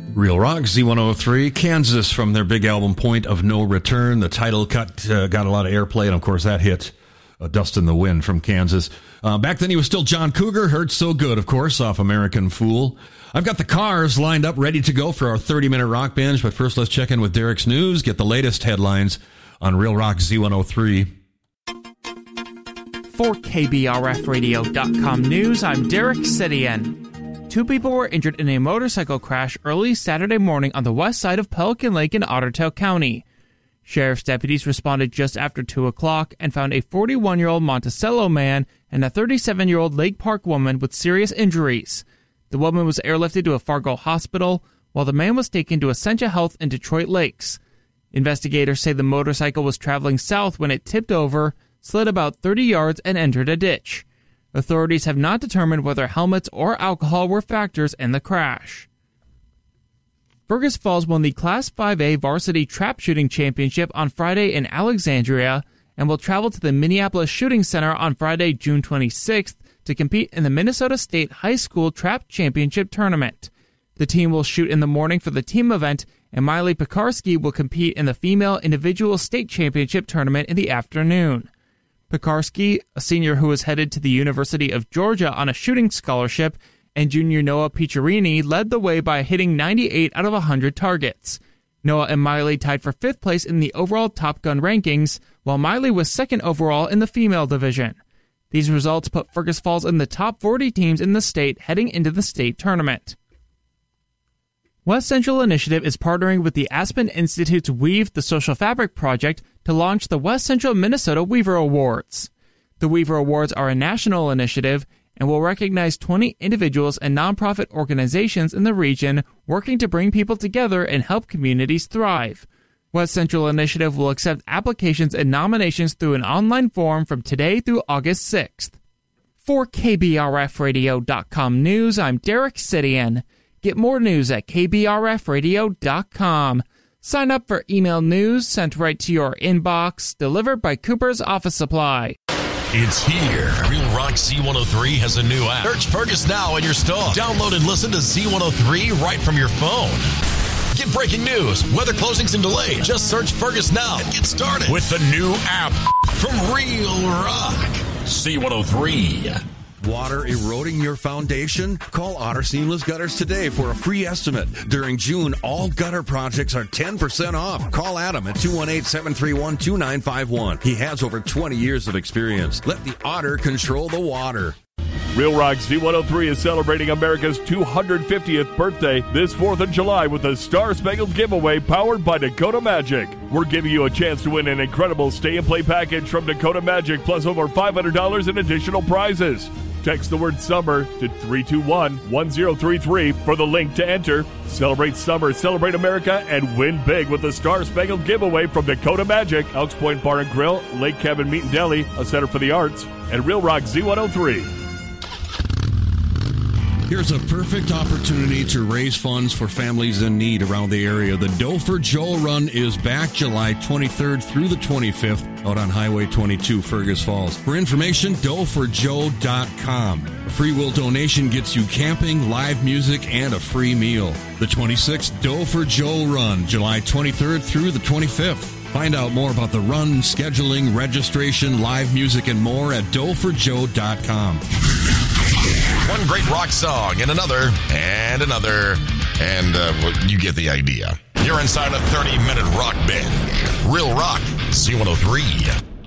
Real Rock, Z103, Kansas, from their big album Point of No Return. The title cut got a lot of airplay, and of course that hit Dust in the Wind from Kansas. Back then he was still John Cougar, Hurt So Good, of course, off American Fool. I've got the Cars lined up, ready to go for our 30-minute rock binge, but first let's check in with Derek's News, get the latest headlines on Real Rock Z103. For KBRFradio.com News, I'm Derek Sidian. 2 people were injured in a motorcycle crash early Saturday morning on the west side of Pelican Lake in Otter Tail County. Sheriff's deputies responded just after 2 o'clock and found a 41-year-old Monticello man and a 37-year-old Lake Park woman with serious injuries. The woman was airlifted to a Fargo hospital, while the man was taken to Essentia Health in Detroit Lakes. Investigators say the motorcycle was traveling south when it tipped over, slid about 30 yards, and entered a ditch. Authorities have not determined whether helmets or alcohol were factors in the crash. Fergus Falls won the Class 5A Varsity Trap Shooting Championship on Friday in Alexandria and will travel to the Minneapolis Shooting Center on Friday, June 26th, to compete in the Minnesota State High School Trap Championship Tournament. The team will shoot in the morning for the team event, and Miley Pekarsky will compete in the Female Individual State Championship Tournament in the afternoon. Pekarsky, a senior who is headed to the University of Georgia on a shooting scholarship, and junior Noah Piccirini led the way by hitting 98 out of 100 targets. Noah and Miley tied for 5th place in the overall Top Gun rankings, while Miley was 2nd overall in the female division. These results put Fergus Falls in the top 40 teams in the state heading into the state tournament. West Central Initiative is partnering with the Aspen Institute's Weave the Social Fabric project to launch the West Central Minnesota Weaver Awards. The Weaver Awards are a national initiative and will recognize 20 individuals and nonprofit organizations in the region working to bring people together and help communities thrive. West Central Initiative will accept applications and nominations through an online form from today through August 6th. For KBRFradio.com News, I'm Derek Sidian. Get more news at KBRFradio.com. Sign up for email news sent right to your inbox, delivered by Cooper's Office Supply. It's here. Real Rock Z103 has a new app. Search Fergus now in your store. Download and listen to Z103 right from your phone. Get breaking news, weather closings and delays. Just search Fergus now and get started with the new app from Real Rock Z103. Water eroding your foundation? Call Otter Seamless Gutters today for a free estimate. During June, all gutter projects are 10% off. Call Adam at 218-731-2951. He has over 20 years of experience. Let the Otter control the water. Real Rock Z103 is celebrating America's 250th birthday this 4th of July with a Star Spangled giveaway powered by Dakota Magic. We're giving you a chance to win an incredible stay-and-play package from Dakota Magic plus over $500 in additional prizes. Text the word SUMMER to 321-1033 for the link to enter. Celebrate summer, celebrate America, and win big with the Star Spangled giveaway from Dakota Magic, Elks Point Bar and Grill, Lake Cabin Meat and Deli, a Center for the Arts, and Real Rock Z103. Here's a perfect opportunity to raise funds for families in need around the area. The Dough for Joe Run is back July 23rd through the 25th out on Highway 22, Fergus Falls. For information, doughforjoe.com. A free will donation gets you camping, live music, and a free meal. The 26th Dough for Joe Run, July 23rd through the 25th. Find out more about the run, scheduling, registration, live music, and more at doughforjoe.com. One great rock song and another, and you get the idea. You're inside a 30-minute rock binge. Real Rock Z103.